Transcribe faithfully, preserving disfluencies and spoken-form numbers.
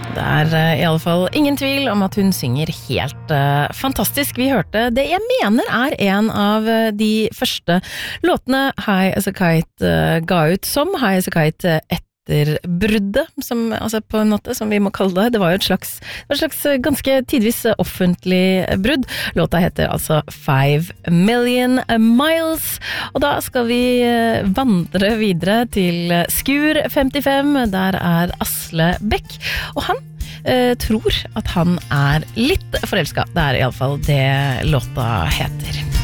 Det er uh, i alle fall ingen tvil om at hun synger helt uh, fantastisk. Vi hørte det jeg mener er en av uh, de første låtene High as a Kite uh, ga ut som High as a Kite uh, etter bruddet, som, altså på en måte, som vi må kalle det. Det var jo et slags, det var et slags uh, ganske tidvis uh, offentlig brudd. Låta heter altså Five Million Miles, og da skal vi uh, vandre videre til uh, Skur femtifem. Der er Asle Bekk, og han uh, tror at han er litt forelsket. Det er i alle fall det låta heter.